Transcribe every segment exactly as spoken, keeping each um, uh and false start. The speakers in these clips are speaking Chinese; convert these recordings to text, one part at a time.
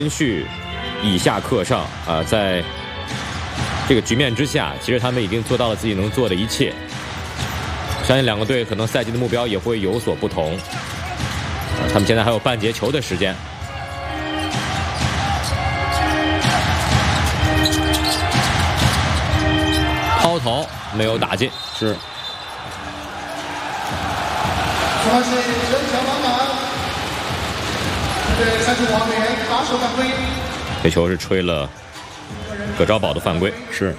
连续以下克上啊，在这个局面之下，其实他们已经做到了自己能做的一切。相信两个队可能赛季的目标也会有所不同。啊、他们现在还有半节球的时间。抛投没有打进， 是。 说是真枪帮忙，对赛事画面打手犯规。 这球是吹了葛兆宝的犯规， 是。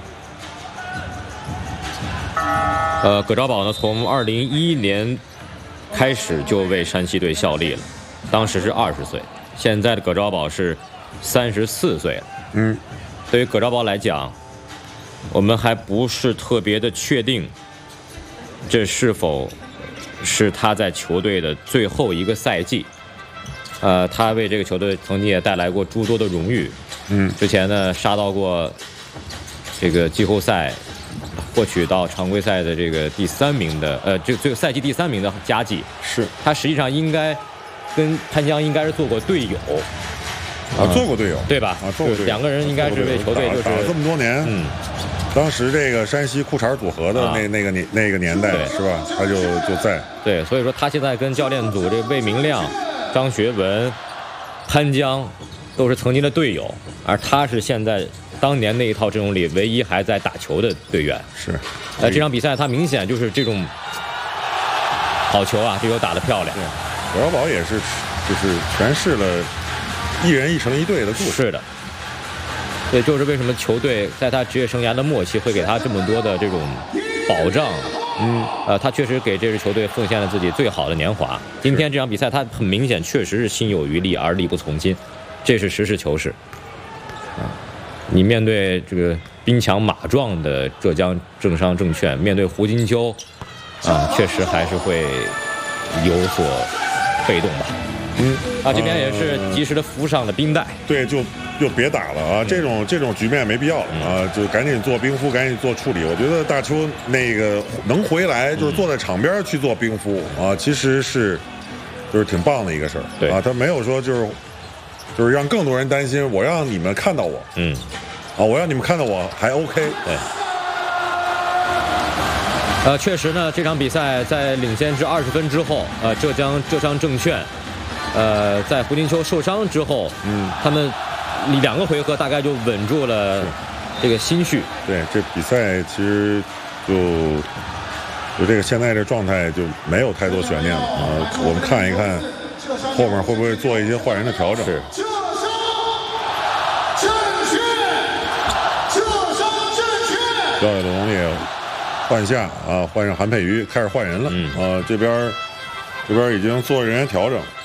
呃，葛兆宝呢，从二零一一年开始就为山西队效力了，当时是二十岁，现在的葛兆宝是三十四岁了。 嗯， 对于葛兆宝来讲，我们还不是特别的确定，这是否是他在球队的最后一个赛季。呃，他为这个球队曾经也带来过诸多的荣誉。 嗯， 之前呢，杀到过这个季后赛，获取到常规赛的这个第三名的，呃，这这个赛季第三名的佳绩。 是。 他实际上应该跟潘江应该是做过队友。 啊，做过队友， 对吧？ 啊，做过队友。 两个人应该是为球队就是打了这么多年。 嗯。 当时这个山西裤衩组合的那、啊、那个年那个年代是吧？他就就在。 对，所以说他现在跟教练组这魏明亮、张学文、潘江都是曾经的队友，而他是现在当年那一套阵容里唯一还在打球的队员。 是。 呃，这场比赛他明显就是这种好球啊，这球打得漂亮。 葛兆宝也是，就是诠释了一人一城一队的故事。 是的。对，就是为什么球队在他职业生涯的末期会给他这么多的这种保障。 嗯， 呃，他确实给这支球队奉献了自己最好的年华。今天这场比赛，他很明显确实是心有余力而力不从心，这是实事求是。啊，你面对这个兵强马壮的浙江政商证券，面对胡金秋，啊，确实还是会有所被动吧。 嗯， 啊，这边也是及时的扶上了冰袋。 对，就。就别打了啊！ 嗯、 这种这种局面没必要啊！就赶紧做兵夫，赶紧做处理。我觉得大邱那个能回来，就是坐在场边去做兵夫啊，其实是就是挺棒的一个事儿。 对啊，他没有说就是就是让更多人担心，我让你们看到我， 嗯， 啊，我让你们看到我还 OK。 对。呃，确实呢，这场比赛在领先至二十分之后，呃，浙江浙商证券，呃，在胡金秋受伤之后， 嗯， 他们。两个回合大概就稳住了这个心绪。 对，这比赛其实就就这个现在这状态就没有太多悬念了啊。我们看一看后面会不会做一些换人的调整。 是。 焦野龙也换下啊，换上韩佩瑜，开始换人了。 嗯、 啊，这边这边已经做人员调整。